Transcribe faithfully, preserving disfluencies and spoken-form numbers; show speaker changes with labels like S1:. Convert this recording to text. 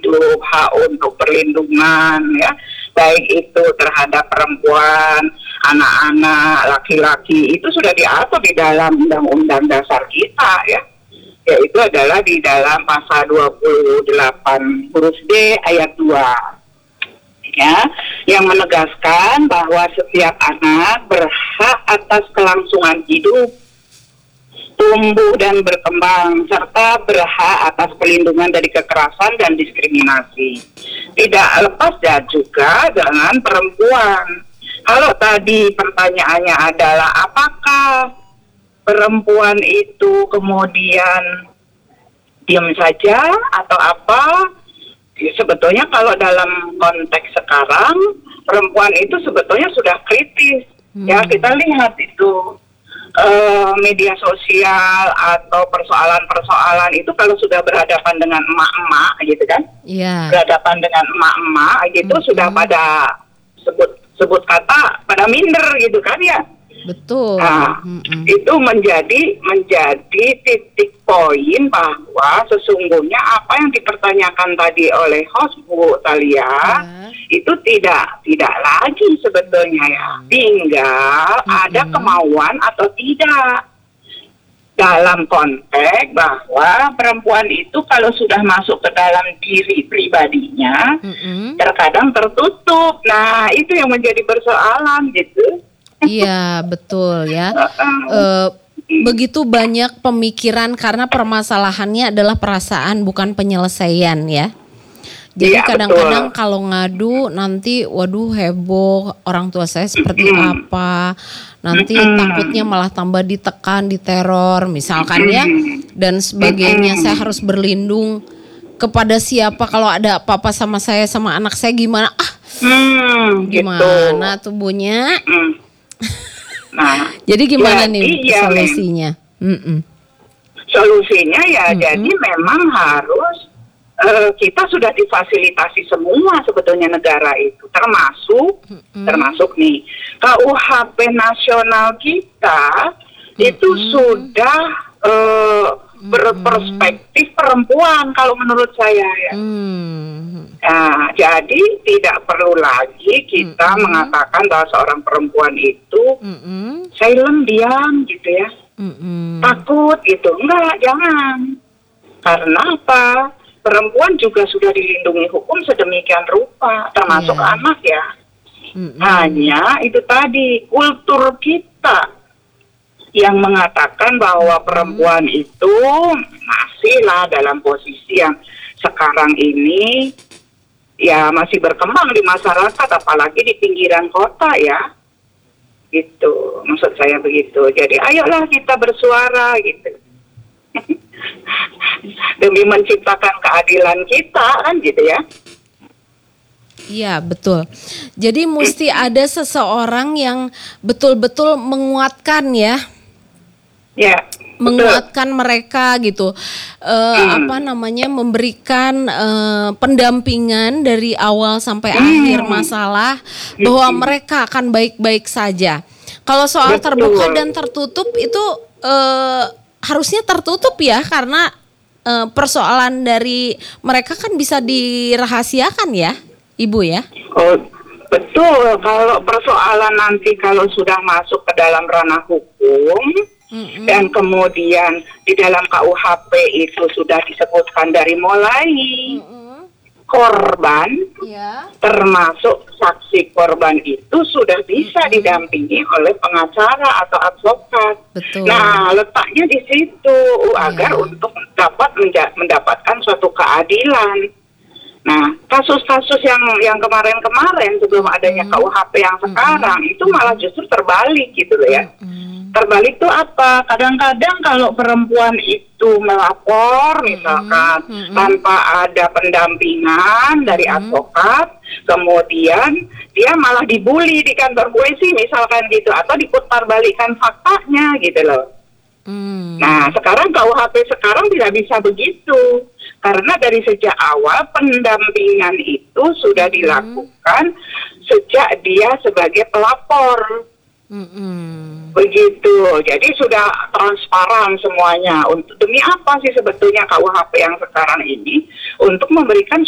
S1: hidup, hak untuk perlindungan ya, baik itu terhadap perempuan, anak-anak, laki-laki, itu sudah diatur di dalam Undang-Undang Dasar kita ya. Yaitu adalah di dalam pasal dua puluh delapan huruf D ayat dua. Ya, yang menegaskan bahwa setiap anak berhak atas kelangsungan hidup, tumbuh dan berkembang, serta berhak atas perlindungan dari kekerasan dan diskriminasi. Tidak lepas dan juga dengan perempuan. Kalau tadi pertanyaannya adalah apakah perempuan itu kemudian diam saja atau apa? Sebetulnya kalau dalam konteks sekarang, perempuan itu sebetulnya sudah kritis. Hmm. Ya, kita lihat itu uh, media sosial atau persoalan-persoalan itu kalau sudah berhadapan dengan emak-emak gitu kan, yeah. berhadapan dengan emak-emak gitu hmm. sudah pada sebut sebut kata pada minder gitu kan ya.
S2: Betul.
S1: Nah, mm-hmm. itu menjadi menjadi titik poin bahwa sesungguhnya apa yang dipertanyakan tadi oleh host Bu Thalia yeah. itu tidak tidak lagi sebetulnya ya, tinggal mm-hmm. ada kemauan atau tidak dalam konteks bahwa perempuan itu kalau sudah masuk ke dalam diri pribadinya mm-hmm. terkadang tertutup. Nah, itu yang menjadi persoalan gitu.
S2: Iya betul ya. E, begitu banyak pemikiran karena permasalahannya adalah perasaan bukan penyelesaian ya. Jadi ya, kadang-kadang betul. Kalau ngadu nanti waduh heboh, orang tua saya seperti mm-hmm. apa, nanti mm-hmm. takutnya malah tambah ditekan, diteror misalkan ya, dan sebagainya. Mm-hmm. Saya harus berlindung kepada siapa kalau ada apa-apa sama saya, sama anak saya gimana? Ah, mm, gimana gitu. Tubuhnya? Mm.
S1: Nah,
S2: jadi gimana
S1: jadi,
S2: nih
S1: ya,
S2: solusinya?
S1: Mem- solusinya ya mm-hmm. jadi memang harus uh, kita sudah difasilitasi semua sebetulnya negara itu, termasuk mm-hmm. termasuk nih K U H P nasional kita mm-hmm. itu sudah uh, berperspektif perempuan kalau menurut saya ya. Mm-hmm. Nah, jadi tidak perlu lagi kita mm-hmm. mengatakan bahwa seorang perempuan itu mm-hmm. silent, diam gitu ya, mm-hmm. takut gitu. Enggak, jangan. Karena apa? Perempuan juga sudah dilindungi hukum sedemikian rupa, termasuk yeah. anak ya. Mm-hmm. Hanya itu tadi kultur kita yang mengatakan bahwa perempuan itu masihlah dalam posisi yang sekarang ini ya masih berkembang di masyarakat, apalagi di pinggiran kota ya, gitu. Maksud saya begitu. Jadi ayolah kita bersuara gitu, demi menciptakan keadilan kita kan gitu ya.
S2: Iya betul. Jadi mesti ada seseorang yang betul-betul menguatkan ya.
S1: Ya.
S2: Menguatkan mereka gitu, uh, hmm. apa namanya memberikan uh, pendampingan dari awal sampai hmm. akhir masalah bahwa hmm. mereka akan baik-baik saja. Kalau soal Betul. terbuka dan tertutup itu uh, harusnya tertutup ya, karena uh, persoalan dari mereka kan bisa dirahasiakan ya, Ibu ya.
S1: Oh, betul. Kalau persoalan nanti kalau sudah masuk ke dalam ranah hukum. Mm-hmm. Dan kemudian di dalam K U H P itu sudah disebutkan dari mulai mm-hmm. korban, yeah. termasuk saksi korban itu sudah bisa mm-hmm. didampingi oleh pengacara atau advokat. Betul. Nah, letaknya di situ agar yeah. untuk dapat menja- mendapatkan suatu keadilan. Nah, kasus-kasus yang yang kemarin-kemarin sebelum adanya K U H P yang sekarang mm-hmm. itu malah justru terbalik gitu loh ya. Mm-hmm. Terbalik itu apa? Kadang-kadang kalau perempuan itu melapor misalkan mm-hmm. tanpa ada pendampingan dari mm-hmm. advokat, kemudian dia malah dibully di kantor polisi misalkan gitu, atau diputarbalikkan faktanya gitu loh. Mm. Nah, sekarang K U H P sekarang tidak bisa begitu. Karena dari sejak awal pendampingan itu sudah dilakukan mm-hmm. sejak dia sebagai pelapor. Mm-hmm. Begitu, jadi sudah transparan semuanya. Untuk demi apa sih sebetulnya K U H P yang sekarang ini? Untuk memberikan